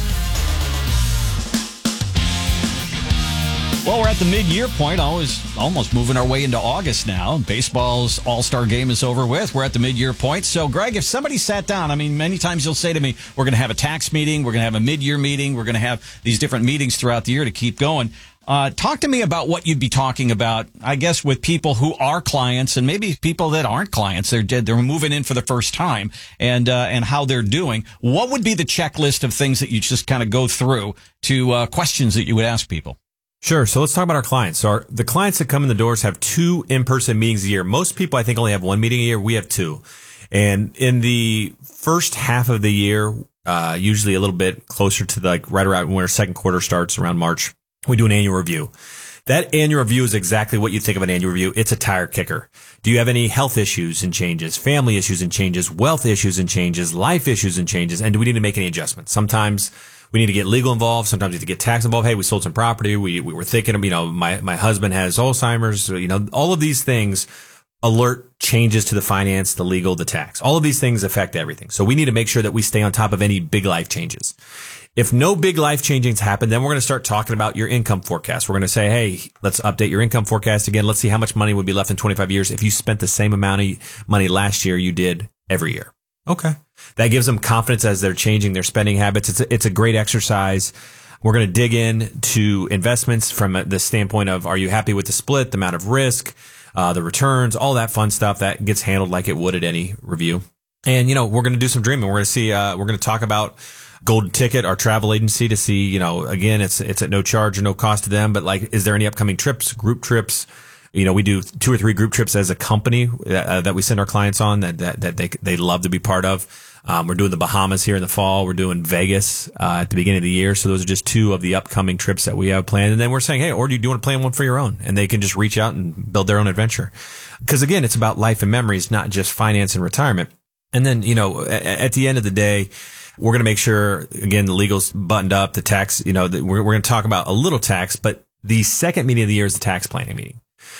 Well, we're at the mid-year point, always almost moving our way into August now. Baseball's All-Star game is over with. We're at the mid-year point. So, Greg, if somebody sat down, I mean, many times you'll say to me, we're going to have a tax meeting, we're going to have a mid-year meeting, we're going to have these different meetings throughout the year to keep going. Uh, talk to me about what you'd be talking about, I guess, with people who are clients and maybe people that aren't clients. They're they're moving in for the first time and uh, and how they're doing. What would be the checklist of things that you just kind of go through to uh, questions that you would ask people? Sure. So let's talk about our clients. So our, the clients that come in the doors have two in-person meetings a year. Most people, I think, only have one meeting a year. We have two. And in the first half of the year, uh, usually a little bit closer to like right around when our second quarter starts around March, we do an annual review. That annual review is exactly what you think of an annual review. It's a tire kicker. Do you have any health issues and changes, family issues and changes, wealth issues and changes, life issues and changes? And do we need to make any adjustments? Sometimes we need to get legal involved. Sometimes we need to get tax involved. Hey, we sold some property. We, we were thinking of, you know, my, my husband has Alzheimer's. You know, all of these things alert changes to the finance, the legal, the tax. All of these things affect everything. So we need to make sure that we stay on top of any big life changes. If no big life changes happen, then we're going to start talking about your income forecast. We're going to say, hey, let's update your income forecast again. Let's see how much money would be left in twenty-five years if you spent the same amount of money last year you did every year. Okay. That gives them confidence as they're changing their spending habits. It's a, it's a great exercise. We're going to dig in to investments from the standpoint of, are you happy with the split, the amount of risk, uh, the returns, all that fun stuff that gets handled like it would at any review. And, you know, we're going to do some dreaming. We're going to see, uh, we're going to talk about Golden Ticket, our travel agency, to see, you know, again, it's, it's at no charge or no cost to them, but like, is there any upcoming trips, group trips? You know, we do two or three group trips as a company uh, that we send our clients on that, that, that they, they love to be part of. Um, we're doing the Bahamas here in the fall. We're doing Vegas, uh, at the beginning of the year. So those are just two of the upcoming trips that we have planned. And then we're saying, hey, or do you, do you want to plan one for your own? And they can just reach out and build their own adventure. Cause again, it's about life and memories, not just finance and retirement. And then, you know, at, at the end of the day, we're going to make sure, again, the legal's buttoned up, the tax, you know, the, we're, we're going to talk about a little tax, but the second meeting of the year is the tax planning meeting.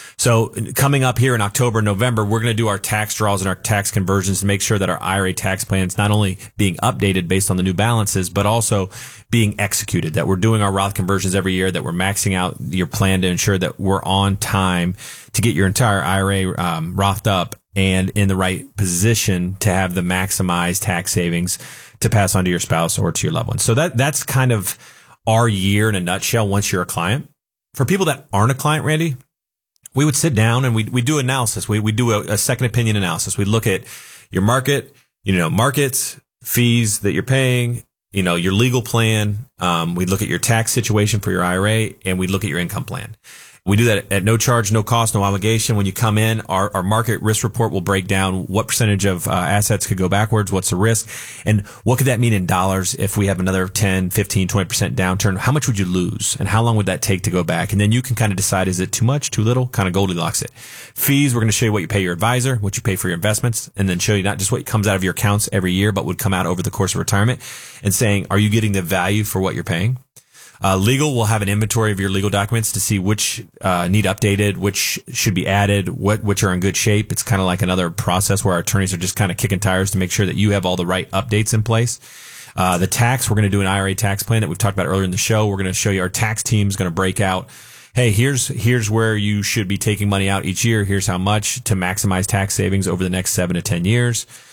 So coming up here in October, November, we're going to do our tax draws and our tax conversions to make sure that our I R A tax plans not only being updated based on the new balances, but also being executed, that we're doing our Roth conversions every year, that we're maxing out your plan to ensure that we're on time to get your entire I R A um, Rothed up and in the right position to have the maximized tax savings to pass on to your spouse or to your loved ones. So that that's kind of our year in a nutshell once you're a client. For people that aren't a client, Randy, we would sit down and we we do analysis. We we do a, a second opinion analysis. We look at your market, you know, markets, fees that you're paying, you know, your legal plan. Um, we look at your tax situation for your I R A, and we look at your income plan. We do that at no charge, no cost, no obligation. When you come in, our, our market risk report will break down what percentage of uh, assets could go backwards, what's the risk, and what could that mean in dollars if we have another ten, fifteen, twenty percent downturn. How much would you lose, and how long would that take to go back? And then you can kind of decide, is it too much, too little, kind of Goldilocks it. Fees, we're going to show you what you pay your advisor, what you pay for your investments, and then show you not just what comes out of your accounts every year, but would come out over the course of retirement, and saying, are you getting the value for what you're paying? Uh, legal, we'll have an inventory of your legal documents to see which uh, need updated, which should be added, what which are in good shape. It's kind of like another process where our attorneys are just kind of kicking tires to make sure that you have all the right updates in place. Uh, the tax, we're going to do an I R A tax plan that we've talked about earlier in the show. We're going to show you our tax team is going to break out, hey, here's here's where you should be taking money out each year. Here's how much to maximize tax savings over the next seven to ten years.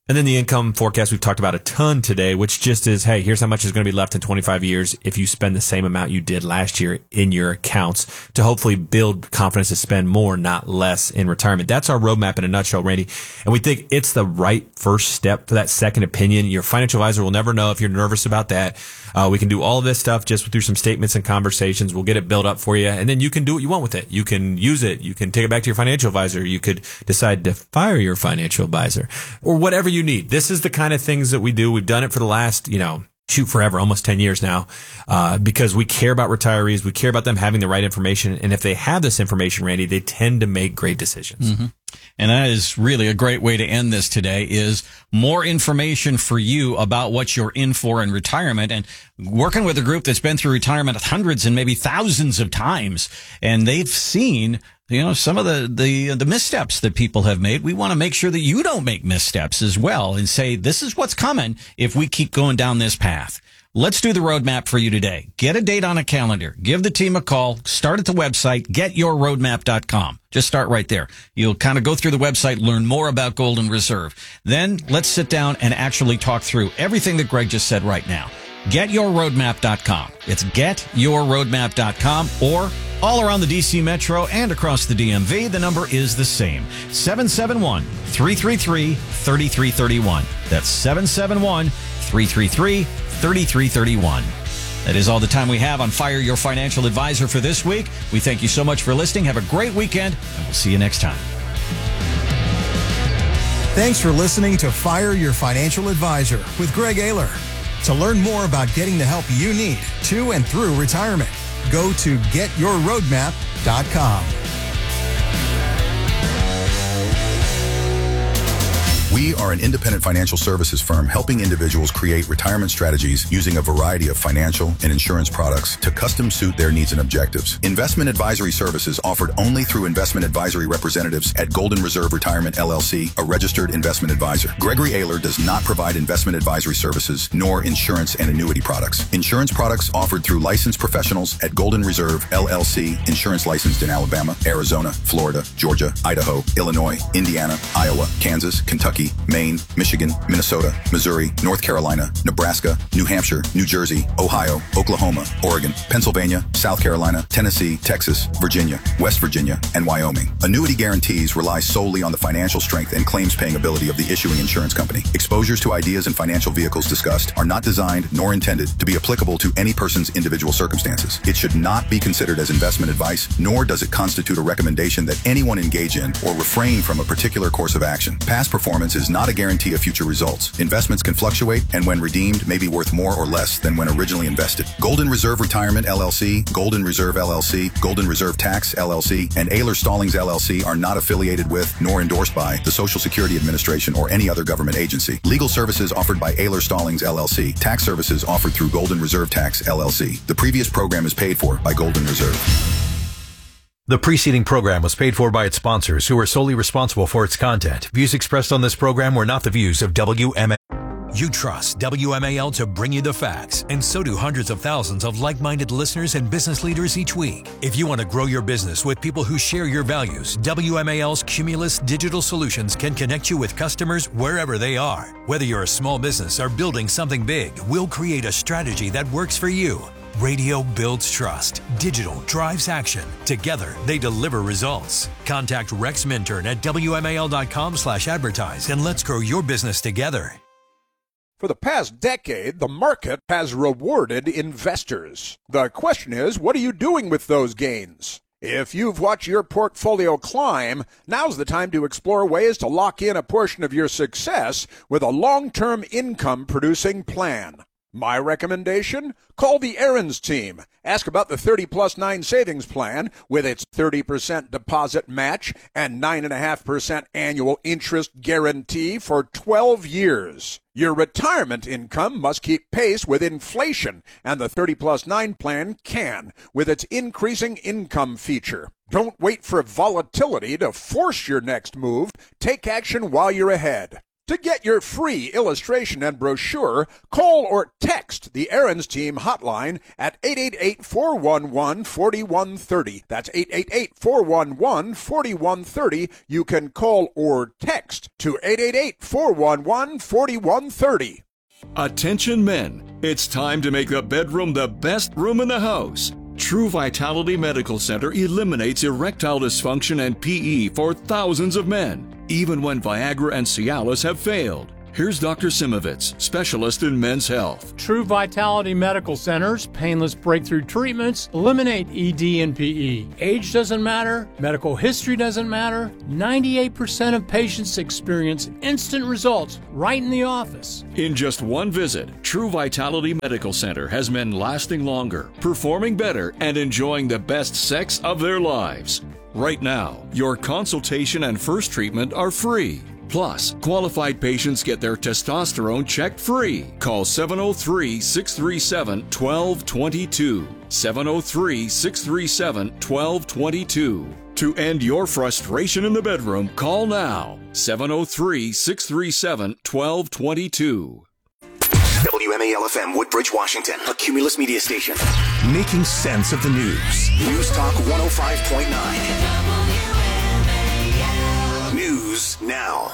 And then the income forecast we've talked about a ton today, which just is, hey, here's how much is going to be left in twenty-five years if you spend the same amount you did last year in your accounts to hopefully build confidence to spend more, not less in retirement. That's our roadmap in a nutshell, Randy. And we think it's the right first step for that second opinion. Your financial advisor will never know if you're nervous about that. Uh, we can do all of this stuff just through some statements and conversations. We'll get it built up for you, and then you can do what you want with it. You can use it. You can take it back to your financial advisor. You could decide to fire your financial advisor or whatever you need. This is the kind of things that we do. We've done it for the last, you know, shoot forever, almost ten years now, uh, because we care about retirees. We care about them having the right information. And if they have this information, Randy, they tend to make great decisions. Mm-hmm. And that is really a great way to end this today, is more information for you about what you're in for in retirement, and working with a group that's been through retirement hundreds and maybe thousands of times. And they've seen, you know, some of the, the, the missteps that people have made. We want to make sure that you don't make missteps as well, and say, this is what's coming if we keep going down this path. Let's do the roadmap for you today. Get a date on a calendar. Give the team a call. Start at the website, get your roadmap dot com. Just start right there. You'll kind of go through the website, learn more about Golden Reserve. Then let's sit down and actually talk through everything that Greg just said right now. get your roadmap dot com. It's get your roadmap dot com, or all around the D C Metro and across the D M V, the number is the same. seven seven one, three three three, three three three one. That's seven seven one, three three three, three three three one. That is all the time we have on Fire Your Financial Advisor for this week. We thank you so much for listening. Have a great weekend, and we'll see you next time. Thanks for listening to Fire Your Financial Advisor with Greg Ayler. To learn more about getting the help you need to and through retirement, go to get your roadmap dot com. We are an independent financial services firm helping individuals create retirement strategies using a variety of financial and insurance products to custom suit their needs and objectives. Investment advisory services offered only through investment advisory representatives at Golden Reserve Retirement L L C, a registered investment advisor. Gregory Ayler does not provide investment advisory services nor insurance and annuity products. Insurance products offered through licensed professionals at Golden Reserve L L C, insurance licensed in Alabama, Arizona, Florida, Georgia, Idaho, Illinois, Indiana, Iowa, Kansas, Kentucky, Maine, Michigan, Minnesota, Missouri, North Carolina, Nebraska, New Hampshire, New Jersey, Ohio, Oklahoma, Oregon, Pennsylvania, South Carolina, Tennessee, Texas, Virginia, West Virginia, and Wyoming. Annuity guarantees rely solely on the financial strength and claims paying ability of the issuing insurance company. Exposures to ideas and financial vehicles discussed are not designed nor intended to be applicable to any person's individual circumstances. It should not be considered as investment advice, nor does it constitute a recommendation that anyone engage in or refrain from a particular course of action. Past performance is not a guarantee of future results. Investments can fluctuate and when redeemed may be worth more or less than when originally invested. Golden Reserve Retirement L L C, Golden Reserve L L C, Golden Reserve Tax L L C, and Ayler Stallings L L C are not affiliated with nor endorsed by the Social Security Administration or any other government agency. Legal services offered by Ayler Stallings L L C. Tax services offered through Golden Reserve Tax L L C. The previous program is paid for by Golden Reserve. The preceding program was paid for by its sponsors, who are solely responsible for its content. Views expressed on this program were not the views of W M A L. You trust W M A L to bring you the facts, and so do hundreds of thousands of like-minded listeners and business leaders each week. If you want to grow your business with people who share your values, W M A L's Cumulus Digital Solutions can connect you with customers wherever they are. Whether you're a small business or building something big, we'll create a strategy that works for you. Radio builds trust. Digital drives action. Together, they deliver results. Contact Rex Minturn at W M A L dot com slash advertise and let's grow your business together. For the past decade, the market has rewarded investors. The question is, what are you doing with those gains? If you've watched your portfolio climb, now's the time to explore ways to lock in a portion of your success with a long-term income-producing plan. My recommendation? Call the Aaron's team. Ask about the thirty plus nine savings plan with its thirty percent deposit match and nine point five percent annual interest guarantee for twelve years. Your retirement income must keep pace with inflation, and the thirty plus nine plan can with its increasing income feature. Don't wait for volatility to force your next move. Take action while you're ahead. To get your free illustration and brochure, call or text the Aaron's Team hotline at eight eight eight, four one one, four one three zero. That's eight eight eight, four one one, four one three zero. You can call or text to eight eight eight, four one one, four one three zero. Attention men, it's time to make the bedroom the best room in the house. True Vitality Medical Center eliminates erectile dysfunction and P E for thousands of men, even when Viagra and Cialis have failed. Here's Doctor Simovitz, specialist in men's health. True Vitality Medical Center's painless breakthrough treatments eliminate E D and P E. Age doesn't matter, medical history doesn't matter. ninety-eight percent of patients experience instant results right in the office. In just one visit, True Vitality Medical Center has men lasting longer, performing better, and enjoying the best sex of their lives. Right now, your consultation and first treatment are free. Plus, qualified patients get their testosterone checked free. Call seven oh three, six three seven, one two two two. seven oh three, six three seven, one two two two. To end your frustration in the bedroom, call now. seven oh three, six three seven, one two two two. W M A L F M, Woodbridge, Washington, a Cumulus media station. Making sense of the news. News Talk one oh five point nine. News now.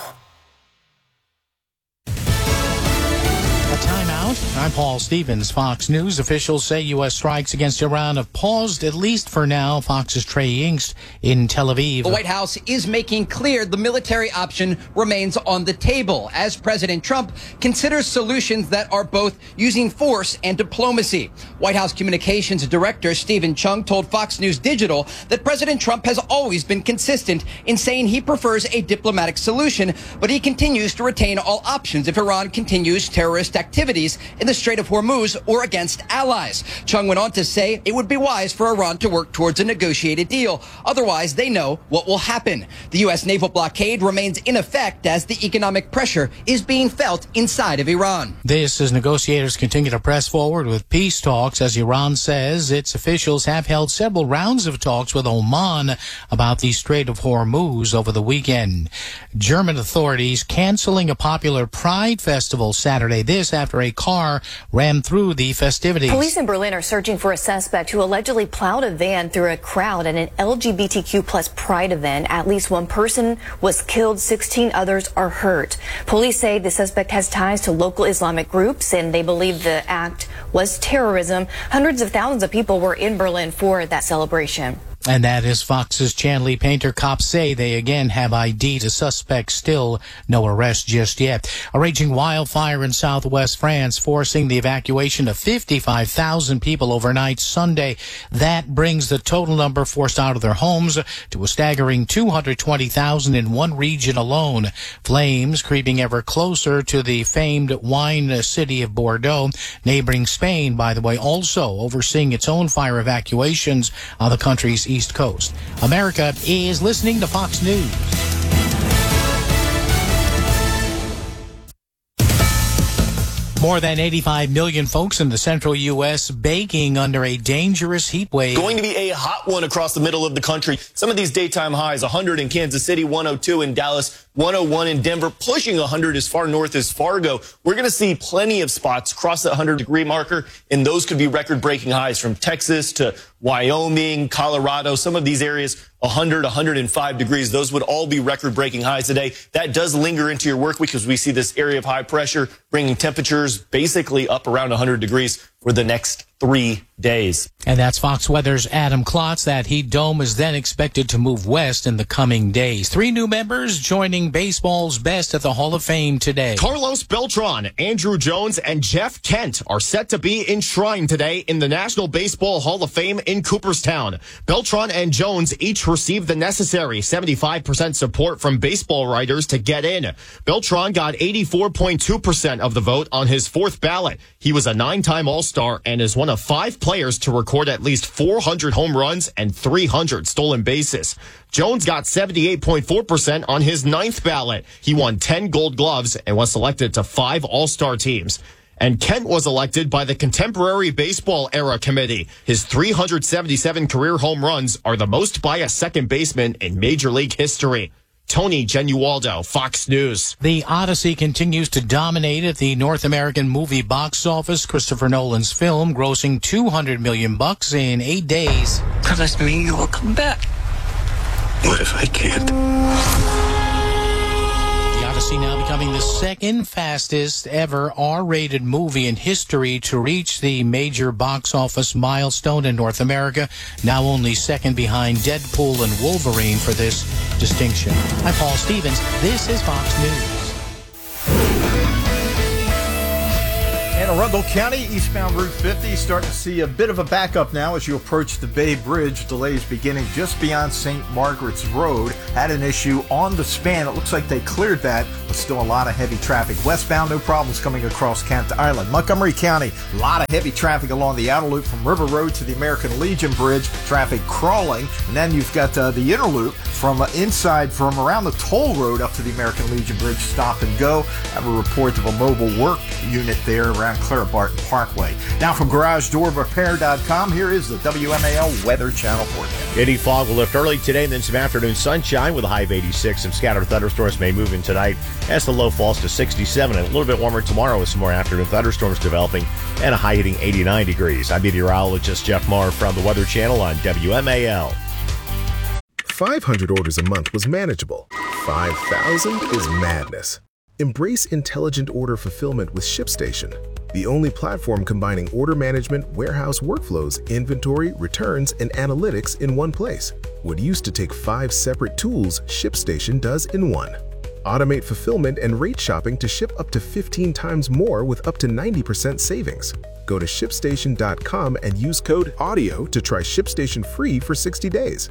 A timeout. I'm Paul Stevens, Fox News. Officials say U S strikes against Iran have paused, at least for now. Fox's Trey Yingst in Tel Aviv. The White House is making clear the military option remains on the table as President Trump considers solutions that are both using force and diplomacy. White House Communications Director Stephen Chung told Fox News Digital that President Trump has always been consistent in saying he prefers a diplomatic solution, but he continues to retain all options if Iran continues terrorist activities in the Strait of Hormuz or against allies. Chung went on to say it would be wise for Iran to work towards a negotiated deal. Otherwise, they know what will happen. The U S naval blockade remains in effect as the economic pressure is being felt inside of Iran. This as negotiators continue to press forward with peace talks, as Iran says its officials have held several rounds of talks with Oman about the Strait of Hormuz over the weekend. German authorities canceling a popular Pride festival Saturday. This after a car ran through the festivities. Police in Berlin are searching for a suspect who allegedly plowed a van through a crowd at an L G B T Q plus Pride event. At least one person was killed, sixteen others are hurt. Police say the suspect has ties to local Islamic groups and they believe the act was terrorism. Hundreds of thousands of people were in Berlin for that celebration. And that is Fox's Chanley Painter. Cops say they again have I D'd a suspect, still no arrest just yet. A raging wildfire in southwest France forcing the evacuation of fifty-five thousand people overnight Sunday. That brings the total number forced out of their homes to a staggering two hundred twenty thousand in one region alone. Flames creeping ever closer to the famed wine city of Bordeaux. Neighboring Spain, by the way, also overseeing its own fire evacuations on the country's East Coast. America is listening to Fox News. More than eighty-five million folks in the central U S baking under a dangerous heat wave. Going to be a hot one across the middle of the country. Some of these daytime highs, one hundred in Kansas City, one oh two in Dallas, one oh one in Denver, pushing one hundred as far north as Fargo. We're going to see plenty of spots cross that one hundred degree marker, and those could be record-breaking highs from Texas to Wyoming, Colorado, some of these areas, one hundred, one hundred five degrees. Those would all be record-breaking highs today. That does linger into your work week because we see this area of high pressure bringing temperatures basically up around one hundred degrees for the next three days. And that's Fox Weather's Adam Klotz. That heat dome is then expected to move west in the coming days. Three new members joining baseball's best at the Hall of Fame today. Carlos Beltran, Andrew Jones, and Jeff Kent are set to be enshrined today in the National Baseball Hall of Fame in Cooperstown. Beltran and Jones each received the necessary seventy-five percent support from baseball writers to get in. Beltran got eighty-four point two percent of the vote on his fourth ballot. He was a nine-time All-Star and is one of five players to record at least four hundred home runs and three hundred stolen bases. Jones got seventy-eight point four percent on his ninth ballot. He won ten Gold Gloves and was selected to five All-Star teams. And Kent was elected by the Contemporary Baseball Era Committee. His three hundred seventy-seven career home runs are the most by a second baseman in Major League history. Tony Genualdo, Fox News. The Odyssey continues to dominate at the North American movie box office. Christopher Nolan's film grossing two hundred million bucks in eight days. Promise me you will come back. What if I can't? The Odyssey now becoming the second fastest ever R-rated movie in history to reach the major box office milestone in North America, now only second behind Deadpool and Wolverine for this distinction. I'm Paul Stevens. This is Fox News. In Arundel County, eastbound Route fifty, starting to see a bit of a backup now as you approach the Bay Bridge. Delays beginning just beyond Saint Margaret's Road. Had an issue on the span. It looks like they cleared that, but still a lot of heavy traffic. Westbound, no problems coming across Kent Island. Montgomery County, a lot of heavy traffic along the outer loop from River Road to the American Legion Bridge. Traffic crawling. And then you've got uh, the inner loop from uh, inside, from around the toll road up to the American Legion Bridge. Stop and go. I have a report of a mobile work unit there around Clara Barton Parkway. Now from Garage Door Repair dot com, here is the W M A L Weather Channel forecast. Any fog will lift early today and then some afternoon sunshine with a high of eighty-six. Some scattered thunderstorms may move in tonight as the low falls to sixty-seven, and a little bit warmer tomorrow with some more afternoon thunderstorms developing and a high hitting eighty-nine degrees. I'm meteorologist Jeff Marr from the Weather Channel on W M A L. five hundred orders a month was manageable. five thousand is madness. Embrace intelligent order fulfillment with ShipStation, the only platform combining order management, warehouse workflows, inventory, returns, and analytics in one place. What used to take five separate tools, ShipStation does in one. Automate fulfillment and rate shopping to ship up to fifteen times more with up to ninety percent savings. Go to ship station dot com and use code AUDIO to try ShipStation free for sixty days.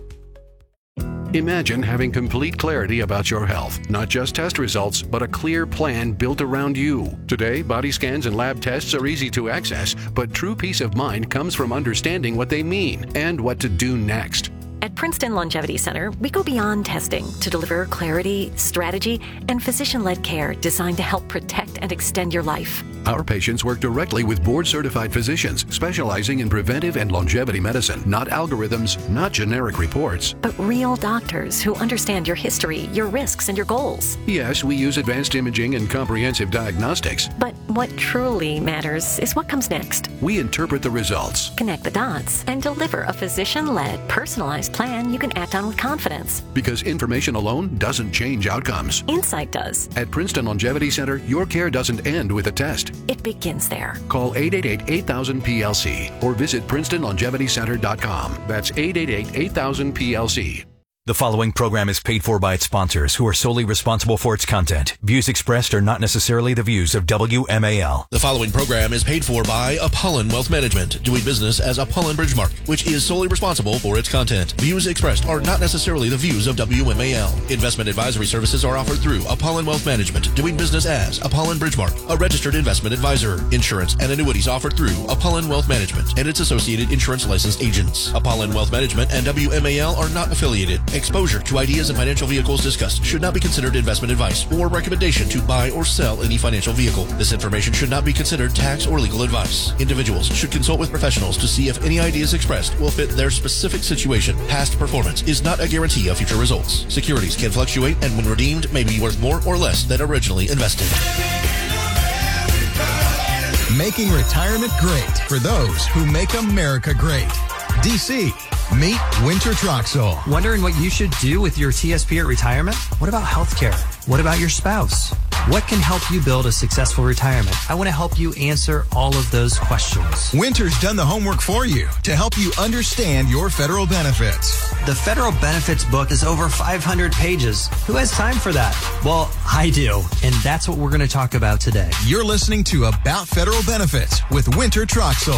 Imagine having complete clarity about your health, not just test results, but a clear plan built around you. Today, body scans and lab tests are easy to access, but true peace of mind comes from understanding what they mean and what to do next. At Princeton Longevity Center, we go beyond testing to deliver clarity, strategy, and physician-led care designed to help protect and extend your life. Our patients work directly with board-certified physicians specializing in preventive and longevity medicine, not algorithms, not generic reports. But real doctors who understand your history, your risks, and your goals. Yes, we use advanced imaging and comprehensive diagnostics. But what truly matters is what comes next. We interpret the results, connect the dots, and deliver a physician-led, personalized plan you can act on with confidence. Because information alone doesn't change outcomes. Insight does. At Princeton Longevity Center, your care doesn't end with a test. It begins there. Call eight eight eight, eight thousand, P L C or visit Princeton Longevity Center dot com. That's eight eight eight, eight thousand, P L C. The following program is paid for by its sponsors, who are solely responsible for its content. Views expressed are not necessarily the views of W M A L. The following program is paid for by Apollon Wealth Management, doing business as Apollon Bridgemark, which is solely responsible for its content. Views expressed are not necessarily the views of W M A L. Investment advisory services are offered through Apollon Wealth Management, doing business as Apollon Bridgemark, a registered investment advisor. Insurance and annuities offered through Apollon Wealth Management and its associated insurance licensed agents. Apollon Wealth Management and W M A L are not affiliated. Exposure to ideas and financial vehicles discussed should not be considered investment advice or recommendation to buy or sell any financial vehicle. This information should not be considered tax or legal advice. Individuals should consult with professionals to see if any ideas expressed will fit their specific situation. Past performance is not a guarantee of future results. Securities can fluctuate and when redeemed may be worth more or less than originally invested. Making retirement great for those who make America great. D C, meet Winter Troxel. Wondering what you should do with your T S P at retirement? What about healthcare? What about your spouse? What can help you build a successful retirement? I want to help you answer all of those questions. Winter's done the homework for you to help you understand your federal benefits. The federal benefits book is over five hundred pages. Who has time for that? Well, I do, and that's what we're going to talk about today. You're listening to About Federal Benefits with Winter Troxel.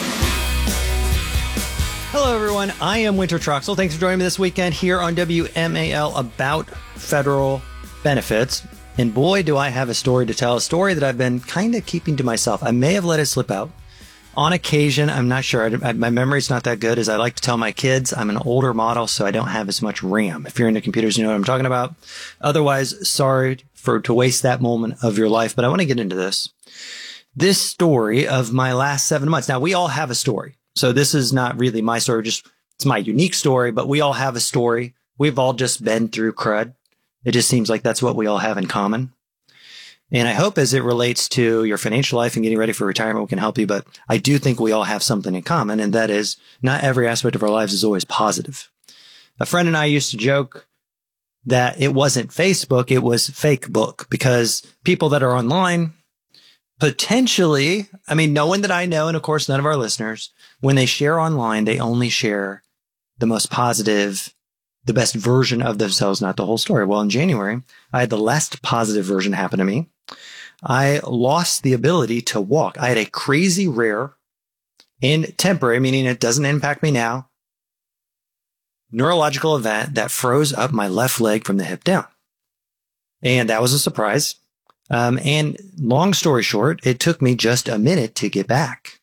Hello, everyone. I am Winter Troxel. Thanks for joining me this weekend here on W M A L About Federal Benefits. And boy, do I have a story to tell, a story that I've been kind of keeping to myself. I may have let it slip out. On occasion, I'm not sure. I, I, my memory's not that good, as I like to tell my kids. I'm an older model, so I don't have as much RAM. If you're into computers, you know what I'm talking about. Otherwise, sorry for to waste that moment of your life, but I want to get into this. This story of my last seven months. Now, we all have a story. So this is not really my story, just it's my unique story, but we all have a story. We've all just been through crud. It just seems like that's what we all have in common. And I hope as it relates to your financial life and getting ready for retirement, we can help you. But I do think we all have something in common, and that is not every aspect of our lives is always positive. A friend and I used to joke that it wasn't Facebook, it was fake book, because people that are online potentially, I mean, no one that I know, and of course, none of our listeners, when they share online, they only share the most positive, the best version of themselves, not the whole story. Well, in January, I had the less positive version happen to me. I lost the ability to walk. I had a crazy rare and temporary, meaning it doesn't impact me now, neurological event that froze up my left leg from the hip down. And that was a surprise. Um, and long story short, it took me just a minute to get back.